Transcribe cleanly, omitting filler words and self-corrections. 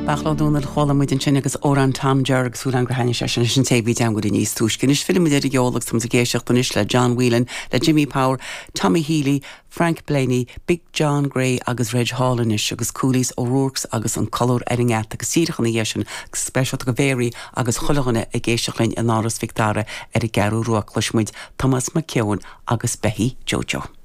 Bachlóúna chola muidin sin agus órán Tom Jerg súlan grahanne se sin tébí dean go níos túiscin. Is film idir geolalas sam sa géisiocht is le John Whelan, le Jimmy Power, Tommy Healy, Frank Blaney, Big John Gray agus Reg Hallinis agus Coolies O'Rourke's agus an color eringat agus sírchan iéisin agus special go véri agus cholaghanna a géisiochtlein an áras Victara i garú ruach leismuid Thomas McKeown agus Behi Jojo.